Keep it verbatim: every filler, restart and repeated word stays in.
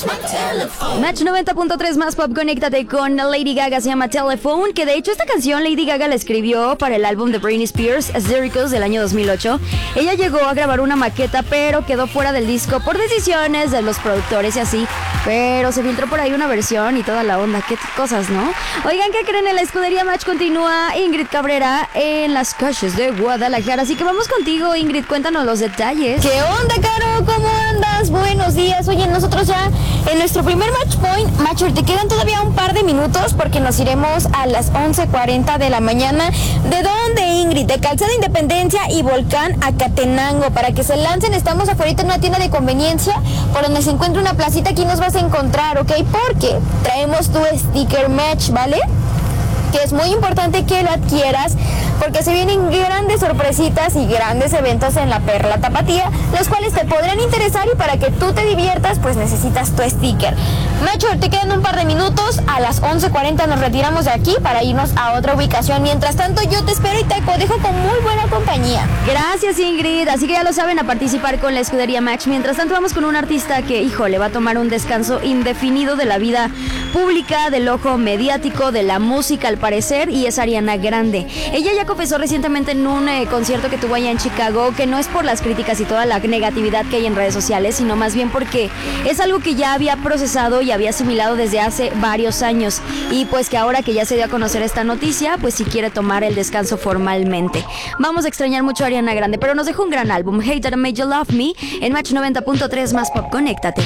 Match noventa punto tres más pop, conéctate con Lady Gaga, se llama Telephone, que de hecho esta canción Lady Gaga la escribió para el álbum de Britney Spears, Circles, del año dos mil ocho. Ella llegó a grabar una maqueta, pero quedó fuera del disco por decisiones de los productores y así, pero se filtró por ahí una versión y toda la onda, qué cosas, ¿no? Oigan, ¿qué creen? En la escudería Match continúa Ingrid Cabrera en las calles de Guadalajara, así que vamos contigo, Ingrid, cuéntanos los detalles. ¿Qué onda, Caro? ¿Cómo andas? Buenos días. Oye, nosotros ya en nuestro primer match point, Macho, te quedan todavía un par de minutos porque nos iremos a las once cuarenta de la mañana. ¿De dónde, Ingrid? De Calzada Independencia y Volcán a Catenango. Para que se lancen, estamos afuera en una tienda de conveniencia por donde se encuentra una placita. Aquí nos vas a encontrar, ¿ok? Porque traemos tu sticker match, ¿vale? Que es muy importante que lo adquieras porque se vienen grandes sorpresitas y grandes eventos en la Perla Tapatía, los cuales te podrán interesar, y para que tú te diviertas pues necesitas tu sticker. Macho, te quedan un par de minutos, a las once cuarenta nos retiramos de aquí para irnos a otra ubicación. Mientras tanto yo te espero y te codejo con muy buena compañía. Gracias, Ingrid, así que ya lo saben, a participar con la escudería Match. Mientras tanto vamos con un artista que, híjole, va a tomar un descanso indefinido de la vida pública, del ojo mediático, de la música al parecer, y es Ariana Grande. Ella ya confesó recientemente en un eh, concierto que tuvo allá en Chicago que no es por las críticas y toda la negatividad que hay en redes sociales, sino más bien porque es algo que ya había procesado y había asimilado desde hace varios años, y pues que ahora que ya se dio a conocer esta noticia, pues sí quiere tomar el descanso formalmente. Vamos a extrañar mucho a Ariana Grande, pero nos dejó un gran álbum, Hater Made You Love Me, en Match noventa punto tres más pop, conéctate.